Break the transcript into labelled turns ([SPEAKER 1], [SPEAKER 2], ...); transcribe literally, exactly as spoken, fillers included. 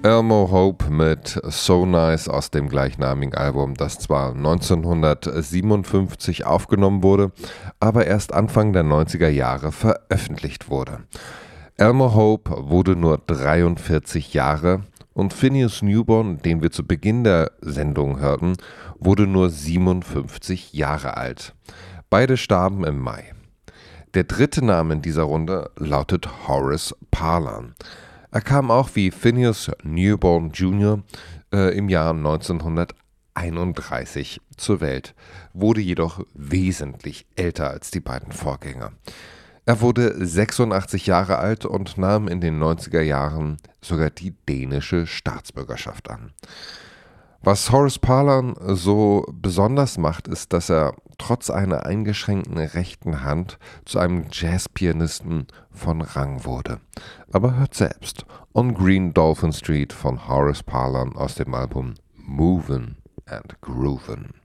[SPEAKER 1] Elmo Hope mit So Nice aus dem gleichnamigen Album, das zwar neunzehnhundertsiebenundfünfzig aufgenommen wurde, aber erst Anfang der neunziger Jahre veröffentlicht wurde. Elmo Hope wurde nur dreiundvierzig Jahre und Phineas Newborn, den wir zu Beginn der Sendung hörten, wurde nur siebenundfünfzig Jahre alt. Beide starben im Mai. Der dritte Name in dieser Runde lautet Horace Parlan. Er kam auch wie Phineas Newborn Junior äh, im Jahr neunzehnhunderteinunddreißig zur Welt, wurde jedoch wesentlich älter als die beiden Vorgänger. Er wurde sechsundachtzig Jahre alt und nahm in den neunziger Jahren sogar die dänische Staatsbürgerschaft an. Was Horace Parlan so besonders macht, ist, dass er trotz einer eingeschränkten rechten Hand zu einem Jazzpianisten von Rang wurde. Aber hört selbst On Green Dolphin Street von Horace Parlan aus dem Album Movin' and Groovin'.